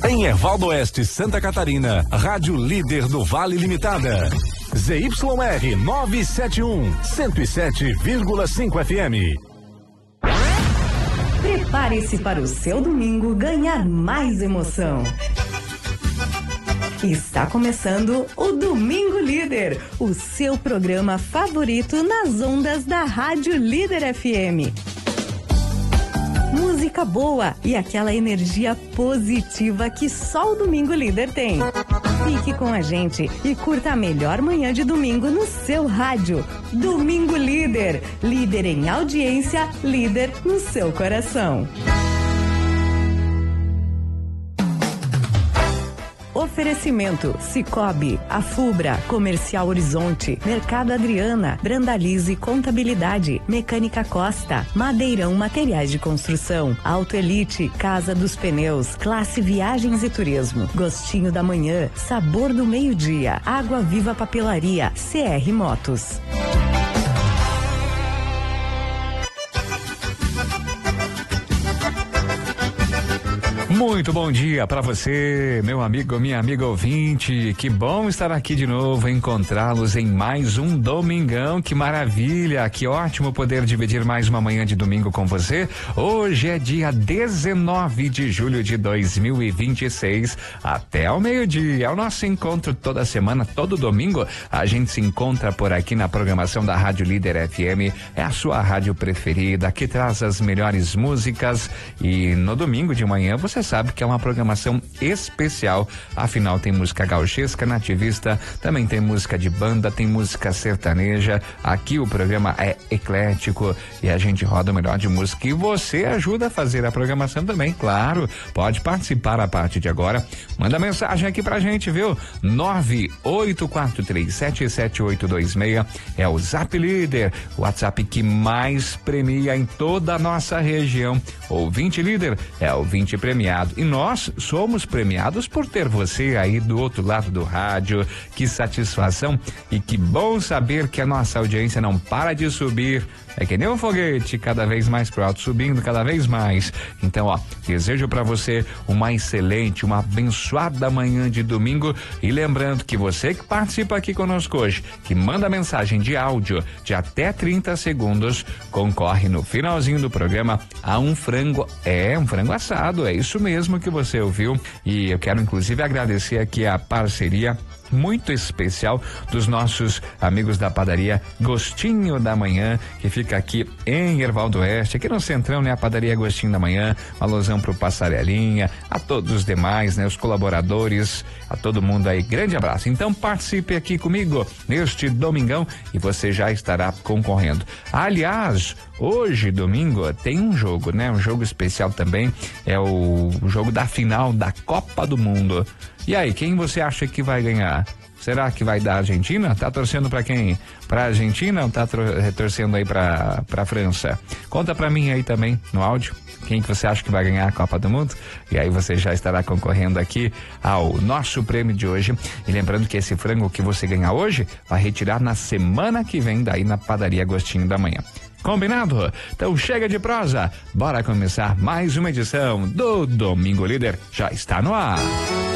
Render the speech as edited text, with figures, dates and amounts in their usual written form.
Em Ervaldo Oeste, Santa Catarina, Rádio Líder do Vale Limitada. ZYR 971, 107,5 FM. Prepare-se para o seu domingo ganhar mais emoção. Está começando o Domingo Líder, o seu programa favorito nas ondas da Rádio Líder FM. Música boa e aquela energia positiva que só o Domingo Líder tem. Fique com a gente e curta a melhor manhã de domingo no seu rádio. Domingo Líder, líder em audiência, líder no seu coração. Oferecimento: Cicobi, Afubra, Comercial Horizonte, Mercado Adriana, Brandalize Contabilidade, Mecânica Costa, Madeirão Materiais de Construção, Auto Elite, Casa dos Pneus, Classe Viagens e Turismo, Gostinho da Manhã, Sabor do Meio-Dia, Água Viva Papelaria, CR Motos. Muito bom dia para você, meu amigo, minha amiga ouvinte. Que bom estar aqui de novo, encontrá-los em mais um domingão. Que maravilha, que ótimo poder dividir mais uma manhã de domingo com você. Hoje é dia 19 de julho de 2026, até ao meio-dia. É o nosso encontro toda semana, todo domingo. A gente se encontra por aqui na programação da Rádio Líder FM. É a sua rádio preferida, que traz as melhores músicas. E no domingo de manhã você sabe que é uma programação especial, afinal tem música gauchesca, nativista, também tem música de banda, tem música sertaneja. Aqui o programa é eclético e a gente roda o melhor de música e você ajuda a fazer a programação também, claro. Pode participar a partir de agora, manda mensagem aqui pra gente, viu? 984377826 é o Zap Líder, o WhatsApp que mais premia em toda a nossa região. Ouvinte Líder é ouvinte premiado. E nós somos premiados por ter você aí do outro lado do rádio. Que satisfação e que bom saber que a nossa audiência não para de subir. É que nem um foguete, cada vez mais pro alto, subindo cada vez mais. Então, desejo para você uma excelente, uma abençoada manhã de domingo. E lembrando que você que participa aqui conosco hoje, que manda mensagem de áudio de até 30 segundos, concorre no finalzinho do programa a um frango assado. É isso mesmo que você ouviu. E eu quero inclusive agradecer aqui a parceria muito especial dos nossos amigos da padaria Gostinho da Manhã, que fica aqui em Ervaldo Oeste, aqui no Centrão, né? A padaria Gostinho da Manhã, uma alusão pro Passarelinha, a todos os demais, né? Os colaboradores, a todo mundo aí, grande abraço. Então participe aqui comigo neste domingão e você já estará concorrendo. Aliás, hoje, domingo, tem um jogo, né? Um jogo especial também, é o jogo da final da Copa do Mundo. E aí, quem você acha que vai ganhar? Será que vai dar a Argentina? Tá torcendo pra quem? Pra Argentina ou tá torcendo aí pra França? Conta pra mim aí também, no áudio, quem que você acha que vai ganhar a Copa do Mundo? E aí você já estará concorrendo aqui ao nosso prêmio de hoje. E lembrando que esse frango que você ganhar hoje, vai retirar na semana que vem daí na padaria Gostinho da Manhã. Combinado? Então chega de prosa, bora começar mais uma edição do Domingo Líder, já está no ar.